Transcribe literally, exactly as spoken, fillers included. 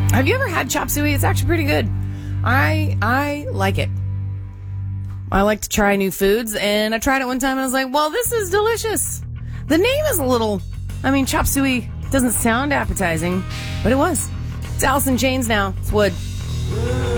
Have you ever had chop suey? It's actually pretty good. I I like it. I like to try new foods, and I tried it one time, and I was like, well, this is delicious. The name is a little, I mean, chop suey doesn't sound appetizing, but it was. It's Alice in Chains now. It's Wood.